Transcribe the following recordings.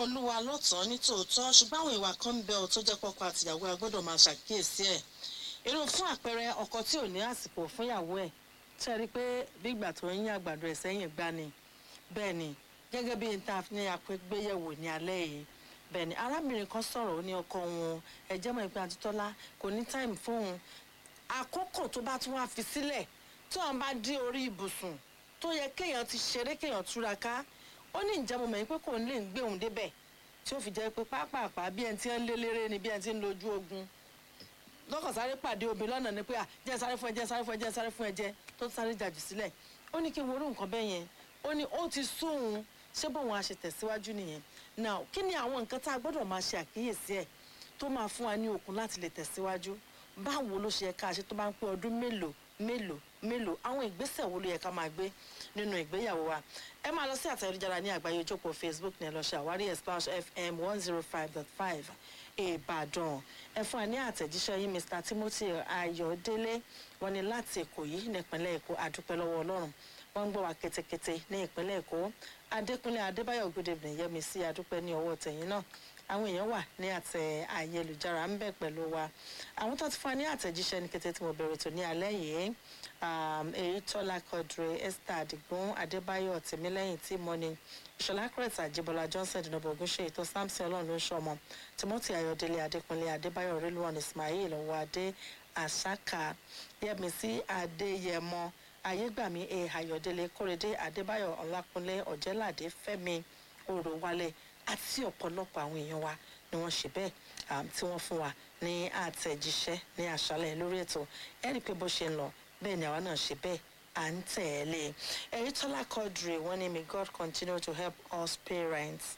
olúwa lọ́tọ̀ọ́ ní tòótọ́ ṣùgbọ́n àwọn ìwà kan ń bẹ ọ́ tó jẹ́ pọ́kọ àtìyàwó ẹ gbọ́dọ̀ máa ṣàkíyèsí ẹ̀. irú fún àpẹẹrẹ ọkọ tí ò ní àsìkò fún ìyàwó ẹ̀ ṣe rí i pé bí ìgbà tó ń yín àgbàdo ẹ̀ sẹ́yìn gbá ni bẹ́ẹ̀ ni gẹ́gẹ́ bí n ta ní àpégbéyẹ̀wò ní alẹ́ yìí bẹ́ẹ̀ ni arábìnrin kan sọ̀rọ̀ ó ní ọkọ wọn ẹ̀jẹ̀ mọ̀ ìpín àtitọ́lá kò ní táìmù fóun àkókò tó bá tún wá fi sílẹ̀ tí wọ́n bá dé orí ibùsùn tó yẹ kéèyàn ti ṣeré kéèyàn túraká ó ní ìjẹ́ mo mọ̀ pé kò ní lè gbé òun débẹ̀ tí ó fi jẹ́ pé pápápá bí ẹni tí ń lé léré ni bí ẹni tí ń lójú ogun lọ́kàn sáré pàdé obìnrin lọ́nà ni pé jẹ́ sáré fún ẹ jẹ́ sáré fún ẹ jẹ́ sáré fún ẹ jẹ́ tó sáré jàjù sílẹ̀ ó ní kí n worú nǹkan bẹ́ẹ̀ yẹn ó ní ó ti sóhun ṣé bóun á ṣe tẹ̀síwájú nìyẹn now kí ni àwọn nǹkan tá a gbọ́dọ̀ máa ṣe àkíyèsí ẹ̀ tó máa fún wa ní okun láti lè tẹ̀síwájú báwo ló ṣe yẹ ká ṣe tó bá ń pé ọdún mélòó àwọn ìgbésẹ̀ wo ló yẹ ká máa gbé nínú ìgbéyàwó wa ẹ máa lọ sí àtẹ̀jára ní àgbáyé ojókòó Facebook ní ẹ lọ ṣe àwárí Splash FM 105.5 Ìbàdàn ẹ fún wa ní àtẹ̀jíṣẹ́ yín Mr. Timothy Ayọ̀délé wọn ni láti Èkó yìí nípínlẹ̀ Èkó adúpẹ́ lọ́wọ́ Ọlọ́run wọ́n ń gbọ́ wa kétékété ní ìpínlẹ̀ Èkó Adékúnlé Adébáyọ̀ good evening yẹmi sí adúpẹ́ ní ọwọ́ tẹ̀yìn náà àwọn èèyàn wà ní àtẹ ayélujára ń bẹ pẹ̀lú wa àwọn tó ti fún wa ní àtẹ̀jíṣẹ́ ní kété tí mo bẹ̀rẹ̀ tó ní alẹ́ yìí Èyítọ́lá Quadri Esther Adigun Adébáyọ̀ Tìmílẹ́yìn tí mo ní Ìṣọ̀lá Crete Àjíbọ́lá Johnson dinobo ogunṣe ètò Samson Ọlọ́run ló ń ṣọmọ Timothy Ayọ̀délé Adékúnlé Adébáyọ̀ Rilwan Ismail Ọwọ́adé Àṣàkà Yẹmísí Adéyẹmọ Ayégbàmí Ayọ̀délé Kórèdé Adébáyọ̀ Ọlákúnlé Ọ̀jẹ́ládé Fẹ́mi Òròwálé àti ọ̀pọ̀lọpọ̀ àwọn èèyàn wa ni wọ́n ṣe bẹ́ẹ̀ tí wọ́n fún wa ní àtẹ̀jíṣẹ́ ní àṣálẹ́ lórí ètò ẹ̀rí pé bó ṣe ń lọ bẹ́ẹ̀ ni àwa náà ṣe bẹ́ẹ̀ à ń tẹ̀lé Èyítọ́lá Quadri wọ́n ní may God continue to help us parents.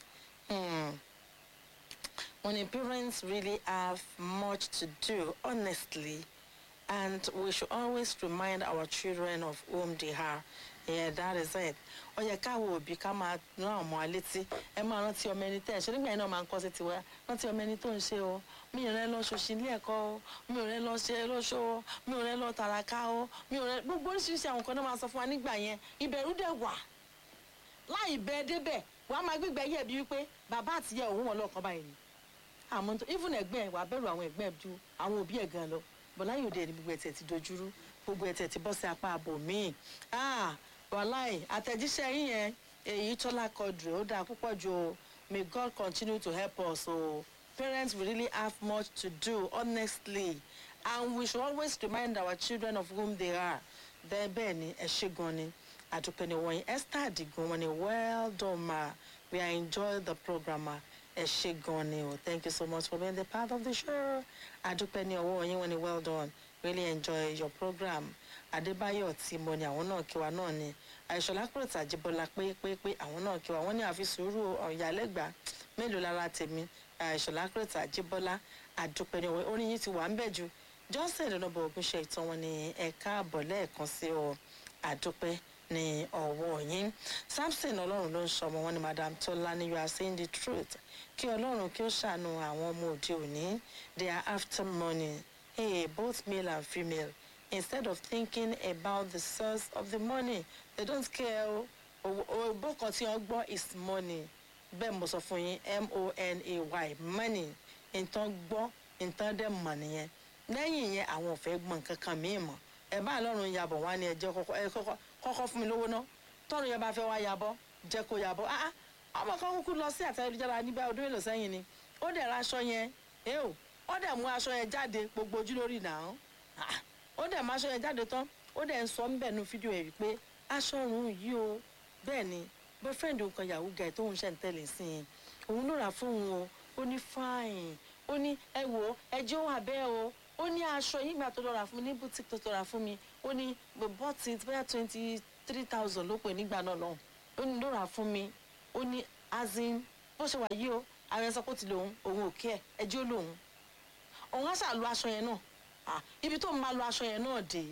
When the parents really have much to do, honestly, and we should always remind our children of whom they are. Yeah, that is it. Ó yẹ káwọ òbí ká máa rán ọmọ alétí ẹ máa rántí ọmọ ẹni tẹ́ ẹ̀ ṣe nígbà yẹn náà máa ń kọ́ sí tiwa rántí ọmọ ẹni tó ń ṣe o mi ò rẹ́ lọ ṣòṣì ilé ẹ̀kọ́ o mi ò rẹ́ lọ ṣe lóṣó o mi ò rẹ́ lọ tàràká o mi ò rẹ́ gbogbo oríṣiríṣi àwọn kan náà máa sọ fún wa nígbà yẹn ìbẹ̀rù dẹ̀ wà láì bẹ́ẹ̀ débẹ̀ wàá máa gbígbẹ́ yẹ̀ bí wípé bàbá àtìyẹ òun wọn lọ́ọ̀kan báyìí ni àmọ́ even ẹ̀gbẹ́ wàá bẹ̀rù àwọn ẹ̀gbẹ́ ju àwọn òbí ẹ̀ gan lọ bọ̀lá yóò dé ní gbogbo ẹ̀tẹ̀ ti dojúrú gbogbo ẹ̀tẹ̀ ti bọ́ sí apá àbò míì wàláì àtẹ̀jíṣẹ́ yín yẹn Èyítọ́lá Quadri ó dáa púpọ̀ jù o may God continue to help us o parents will really have much to do honestly and we should always remind our children of whom they are bẹ́ẹ̀ ni ẹ ṣé gan ni àdúpẹ́ ni wọ̀nyí Esther Adigun wọn ni well done ma we are enjoying the program ma ẹ ṣé gan ni o thank you so much for being the part of the show àdúpẹ́ ni ọwọ́ yín wọn ni well done really enjoy your program Adébáyọ̀ tí mo ní àwọn náà kí wa náà ni Ìṣọ̀lá Crete Àjíbọ́lá pé àwọn náà kí wa wọ́n ní àfi sùúrù ọ̀yàlẹ́gbàá mélòó lára tèmi Ìṣọ̀lá Crete Àjíbọ́lá àdúpẹ́ ní orin yìí ti wà ń bẹ̀ jù Johnson dinobo ogunṣe ìtàn wọn ní ẹ̀ka àbọ̀ lẹ́ẹ̀kan sí ọ àdúpẹ́ ní ọwọ́ yín Samson Ọlọ́run ló ń sọmọ wọn ní Madam Tolani you are saying the truth kí Ọlọ́run kí ó ṣàánú àwọn ọmọ òde òní they are after money both male and female. Instead of thinking about the source of the money, they don't care. Boko tí wọ́n gbọ́ is money. Bẹ́ẹ̀ mo sọ fún yín money money. Nǹkan gbọ́ nǹkan dẹ̀ mọ̀ nìyẹn. Lẹ́yìn yẹn àwọn ò fẹ́ gbọ́n nǹkan kan míì mọ̀. Ẹ bá lọ́rùn yabọ̀ wá ní ẹjọ́ kọ́kọ́ fún mi lówó ná. Tọ́run yẹn bá fẹ́ wá yabọ̀ jẹ́ kó yabọ̀. Ọmọ kan kúkú lọ sí àtẹ̀jára nígbà ọdún mélòó sẹ́yìn ni. Ó dẹ̀ ra aṣọ yẹn. Ó dẹ̀ mú aṣọ yẹn jáde gbogbo ojú lórí náà. Ó dẹ̀ máa aṣọ yẹn jáde tán ó dẹ̀ ń sọ ń bẹ̀ nu fídíò ẹ̀ wípé aṣọ òun yìí o bẹ́ẹ̀ ni boyfriend òun kan yahoo guy tóun ṣe ń tẹ̀lé sí i òun ló rà fún òun o ó ní fine ó ní ẹ wò ó ẹjọ́ wà bẹ́ẹ̀ o ó ní aṣọ yìí gbà tó lọ rà fún mi ní boutique tó rà fún mi ó ní bought it bóyá 23,000 ló pè nígbà náà lọ́hùn ó ní ló rà fún mi ó ní as in bó ṣe wà yìí o àwọn ẹ̀sọ́ kó ti lòun òun ò kí ẹ̀ ẹjọ́ lòun òun á ṣàlù aṣọ yẹn náà ibi tó ń máa lo aṣọ yẹn náà dé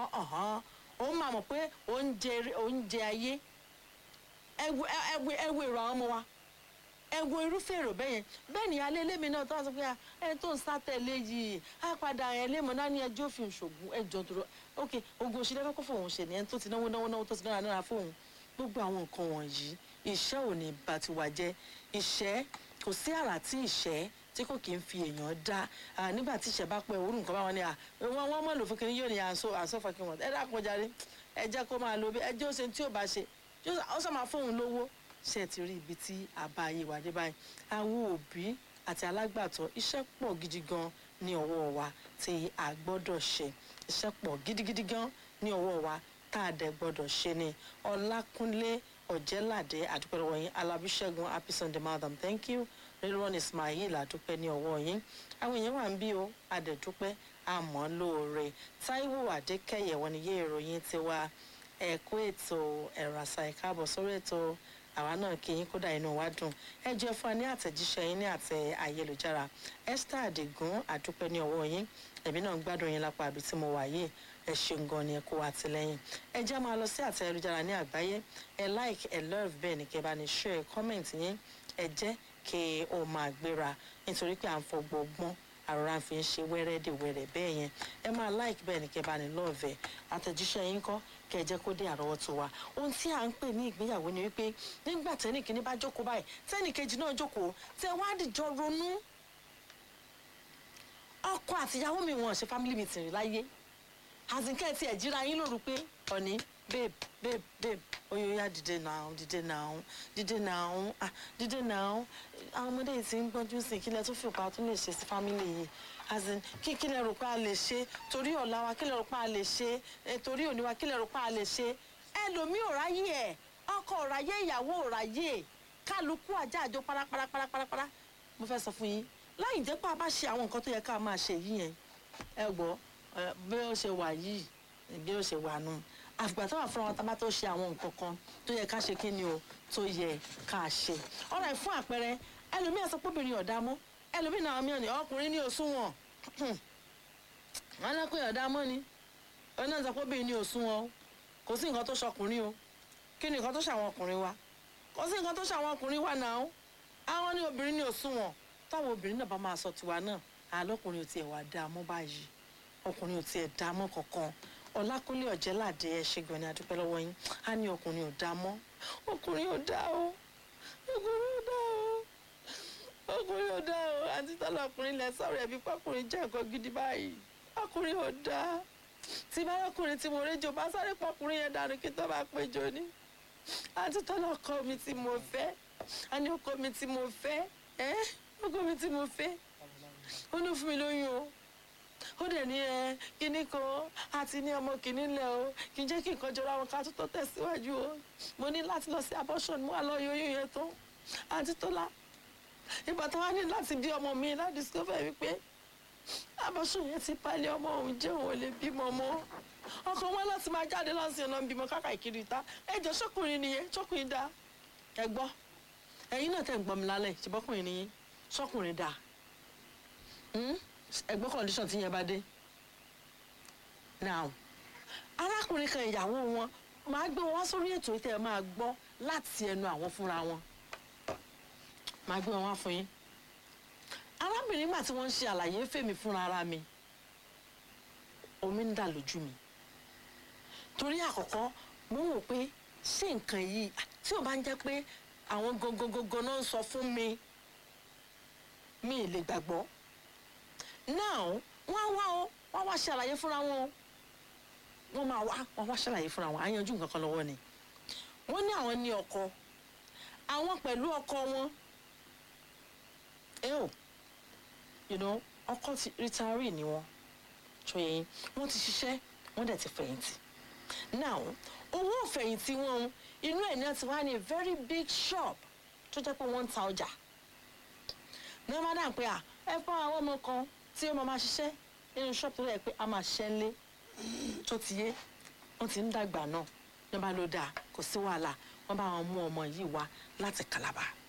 òun máa mọ̀ pé oúnjẹ ayé ẹwu èrò àwọn ọmọ wa ẹwu irúfẹ́ èrò bẹ́yẹn bẹ́ẹ̀ ni alẹ́ lẹ́mi náà tó wá sọ pé ẹni tó ń sátẹ̀lé yìí á padà ẹ̀ lẹ́mọ̀ náà ní ẹjọ́ òfin ṣògùn ẹjọ́ dúró ok ogun òṣèlú ẹ̀kọ́ fòun ṣe nìyẹn tó ti náwó tó ti nára fóun gbogbo àwọn nǹkan wọ̀nyí ìṣẹ́ ò ní bá ti wà jẹ́ ìṣẹ́ kò sí àrà tí ìṣẹ́ tí kò kí ń fi èèyàn dá nígbà tí ìṣẹ́ bá pẹ́ òórùn nǹkan báwọn ni wọ́n mọ̀ lò fún kiri yóò ní àǹsọ́ fọ́kí wọn ẹ dákun jàre ẹ jẹ́ kó máa lo bí ẹ jẹ́ ó ṣe tí ò bá ṣe ó sọ máa fóun lówó ṣe ti rí ibi tí àbá ayé wà dé báyìí àwọn òbí àti alágbàtọ́ iṣẹ́ pọ̀ gidi gan ní ọwọ́ wa tí a gbọ́dọ̀ ṣe iṣẹ́ pọ̀ gidigidi gan ní ọwọ́ wa tá a dẹ̀ gbọ́dọ̀ ṣe ni Ọlákúnlé Ọ̀jẹ́ládé àdúpẹ́ lọ́wọ́ yín Alábíṣẹ́gun happy Sunday madam thank you Rilwan Ismail àdúpẹ́ ní ọwọ́ yín àwọn èèyàn wà ń bí o àdẹ̀dúpẹ́ àmọ́ lóore Táíwò Adékẹ́yẹ wọn ni yé ìròyìn tiwa ẹ̀kú ètò ẹ̀rọ àṣà ìkáàbọ̀ sórí ètò àwa náà kí yín kódà inú wa dùn ẹ jẹ́ fún wa ní àtẹ̀jíṣẹ́ yín ní àtẹ ayélujára Esther Adigun àdúpẹ́ ní ọwọ́ yín ẹ̀mí náà ń gbádùn yín lápá àbí tí mo wà yìí ẹ ṣeun gan ni ẹ kó àtìlẹ́yìn ẹ jẹ́ máa lọ sí àtẹ ayélujára ní àgbáyé ẹ like ẹ love bẹ́ẹ̀ ni kẹ́ bá ní share comment yín ẹ jẹ́ kí ó máa gbéra nítorí pé à ń fọgbọ́gbọ́n àròrà fi ń ṣe wẹ́rẹ́dẹ̀wẹ́rẹ́ bẹ́ẹ̀ yẹn ẹ máa like bẹ́ẹ̀ ni kẹ́ bá ní love ẹ àtẹ̀jíṣẹ́ yín kọ́ kẹ́ ẹ jẹ́ kó dé àrọ́wọ́tó wa ohun tí à ń pè ní ìgbéyàwó ni wípé nígbà tẹ́nìkíní bá jókòó báyìí tẹ́nìkejì náà jókòó tẹ́ wá dìjọ ronú ọkọ àtìyàwó mi wọn ṣe family meeting rí láyé àzìnkẹ́ tí ẹ̀ jíra yín lóru pé ọ̀ní babe oyoya dìde now àwọn ọmọdé yìí ti ń gbọ́njú sí kílẹ̀ tó fi pa tó lè ṣe sí family yìí azin kílẹ̀ rò pé a lè ṣe torí ọ̀la wa kílẹ̀ rò pé a lè ṣe torí òní wa kílẹ̀ rò pé a lè ṣe ẹlòmíì ò ráyè ẹ̀ ọkọ ò ráyè ìyàwó ò ráyè kálukú ajá àjọ parapara mo fẹ́ sọ fún yín láì jẹ́ pé a bá ṣe àwọn nǹkan tó yẹ ká máa ṣe yìí yẹn ẹ gbọ́ bí ó ṣe wà yìí bí ó ṣe wà nù àfìgbà tó wà fúnra wọn tá a bá tó ṣe àwọn nǹkan kan tó yẹ ká ṣe kí ni o tó yẹ ká ṣe ọ̀rọ̀ ẹ̀ fún àpẹẹrẹ ẹlòmíì sọ pé obìnrin ọ̀dà mọ́ ẹlòmíì náà mìíràn ní ọkùnrin ní òṣùwọ̀n wọn lẹ́kọ̀ọ́ ọ̀dà mọ́ ni òun náà sọ pé obìnrin ní òṣùwọ̀n kò sí nǹkan tó ṣọkùnrin o kí ni nǹkan tó ṣàwọn ọkùnrin wa kò sí nǹkan tó ṣàwọn ọkùnrin wa náà àwọn ní obìnrin ní òṣùwọ̀n táwọn obìnrin náà bá máa sọ tiwa náà àlọ́kùnrin ò tiẹ̀ wà dá mọ́ báyìí ọkùnrin ò tiẹ̀ dá mọ́ kankan Ọlákúnlé Ọ̀jẹ́ládé ẹ ṣé gan ni adúpẹ́ lọ́wọ́ yín á ní ọkùnrin ò dá mọ́ ọkùnrin ò dá o ọkùnrin ò dá o àti tọ́lá ọkùnrin lẹ sọ̀rọ̀ ẹ̀bí pọ́kùnrin jẹ́ nǹkan gidi báyìí ọkùnrin ò dá tí bá ọkùnrin tí mo réjò bá sáré pọ́kùnrin yẹn dànù kí tó bá péjọ ní àti tọ́lá ọkọ mi tí mo fẹ́ á ní ọkọ mi tí mo fẹ́ ọkọ mi tí mo fẹ́ ó ní fún mi lóyún o ó dẹ̀ ní kíní kan àti ní ọmọ kìíní lẹ̀ o kì í jẹ́ kí nǹkan jọra wọn ká tó tó tẹ̀síwájú o mo ní láti lọ sí abortion mo wà lọ yóyún yẹn tán àti Tọ́lá ìgbà tó wá ní láti bí ọmọ mi láti discover wípé abortion yẹn ti palẹ̀ ọmọ òun jẹ́ òun ò lè bímọ mọ́ ọkọ wọn láti máa jáde lọ́sìn ọ̀nà bímọ káàkiri ìta ẹjọ́ ṣọkùnrin nìyẹn ṣọkùnrin dáa ẹ gbọ́ ẹ̀yin náà tẹ̀ ń gbọ́ mi lálẹ́ ṣùgbọ́kùnrin nìyẹn ṣọkùnrin dáa ẹgbẹ́ condition tí yẹn bá dé now arákùnrin kan ìyàwó wọn máa gbé wọn wá sórí ètò yìí tẹ́ ẹ máa gbọ́ láti ẹnu àwọn fúnra wọn máa gbé wọn wá fún yín arábìnrin gbà tí wọ́n ń ṣe àlàyé fèmí fúnra ara mi omi ń dà lójú mi torí àkọ́kọ́ mo wò pé ṣé nǹkan yìí tí ò bá ń jẹ́ pé àwọn gangan náà ń sọ fún mi ì lè gbàgbọ́ now wọ́n wá ṣàlàyé fúnra wọn wọ́n máa wá ṣàlàyé fúnra wọn àyànjú nǹkan kan lọ́wọ́ ni wọ́n ní àwọn ní ọkọ àwọn pẹ̀lú ọkọ wọn ọkọ ti retiree ni wọ́n tó yẹn wọ́n ti ṣiṣẹ́ wọ́n dẹ̀ ti fẹ̀yìntì now owó ìfẹ̀yìntì wọn inú ẹ̀ ní àti wá ní a very big shop tó jẹ́ pé wọ́n ń ta ọjà ní wọ́n máa dà pé ẹ fún àwọn ọmọ kan tí ó máa ṣiṣẹ́ nínú ṣọ́ọ̀bù tó yẹ pé a máa ṣiṣẹ́ ńlé tó ti yé wọ́n ti ń dàgbà náà ní wọ́n bá ló dáa kò sí wàhálà wọ́n bá wọn mú ọmọ yìí wá láti Calabar